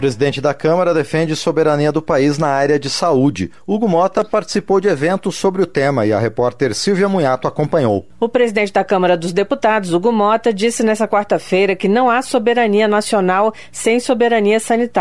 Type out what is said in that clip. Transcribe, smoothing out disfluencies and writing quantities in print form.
presidente da Câmara defende soberania do país na área de saúde. Hugo Mota participou de eventos sobre o tema e a repórter Silvia Munhato acompanhou. O presidente da Câmara dos Deputados, Hugo Mota, disse nesta quarta-feira que não há soberania nacional sem soberania sanitária.